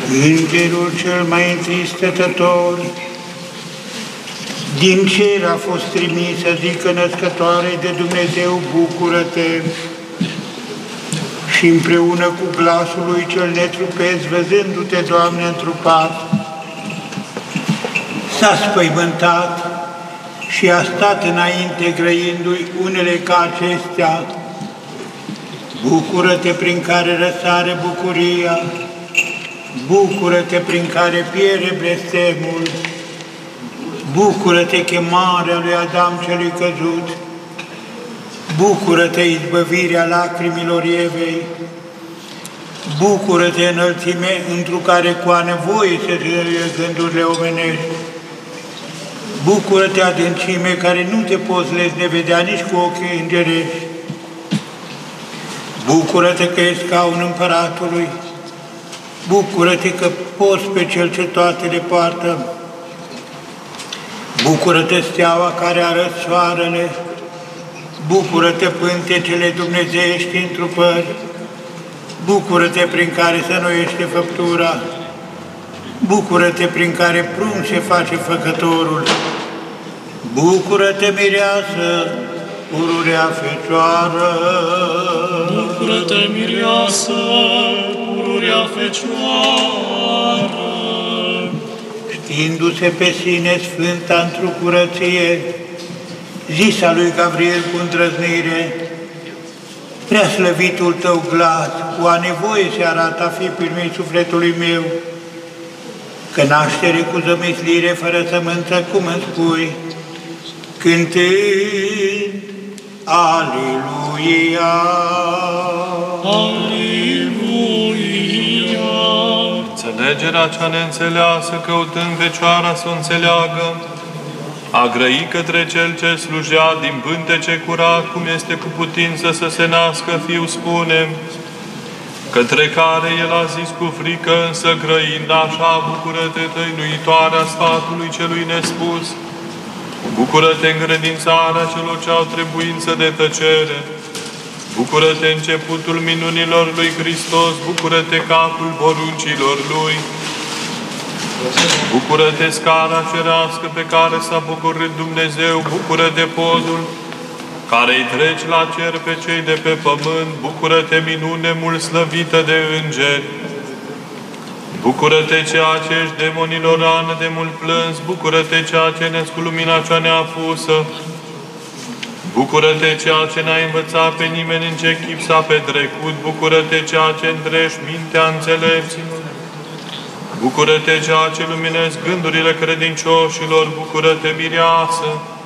Îngerul cel mai întâi stătător din cer a fost trimis să zică născătoare de Dumnezeu, bucură-te! Și împreună cu glasul lui cel netrupesc, văzându-te, Doamne, întrupat, s-a spăimântat și a stat înainte grăindu-i unele ca acestea. Bucură-te prin care răsare bucuria, bucură-te prin care pierde blestemul, bucură-te chemarea lui Adam celui căzut, bucură-te izbăvirea lacrimilor Evei, bucură-te înălțime întru care cu a nevoie se trăie gândurile omenești, bucură-te adâncime care nu te poți vedea nici cu ochii îngerești, bucură-te că ești scaun împăratului, bucură-te că poți pe Cel ce toate le poartă, bucură-te steaua care arăt soarele, bucură-te pântecele dumnezeiești întrupări, bucură-te prin care se înnoiește făptura, bucură-te prin care prunc se face făcătorul, bucură-te mireasă, pururea Fecioară! Bucură-te mireasă, pururea Fecioară! Știindu-se pe sine sfânta într-o curăție, zisa lui Gabriel cu îndrăznire, prea slăvitul tău glas, cu a nevoie se arată a fi primit sufletului meu, că naștere cu zămislire fără sămânță, cum îmi spui, cântând Aleluia! Aleluia! Înțelegerea cea neînțeleasă, căutând Fecioara să o înțeleagă, a grăi către Cel ce slujea din pântece curat, cum este cu putință să se nască Fiu, spune, către care El a zis cu frică, însă grăind așa, bucură-te, tăinuitoarea sfatului celui nespus, bucură-te încredințarea celor ce au trebuință de tăcere, bucură-te începutul minunilor lui Hristos, bucură-te capul poruncilor Lui, bucură-te scara cerească pe care s-a bucurit Dumnezeu, bucură-te podul care îi treci la cer pe cei de pe pământ, bucură-te minune mult slăvită de îngeri, bucură-te ceea ce ești demonilor rană de mult plâns, bucură-te ceea ce ne-ți cu lumina cea neapusă, bucură-te ceea ce n-ai învățat pe nimeni în ce chip s-a petrecut, bucură-te ceea ce îndrești mintea înțelepților, bucură-te ceea ce luminezi gândurile credincioșilor, bucură-te mireasă,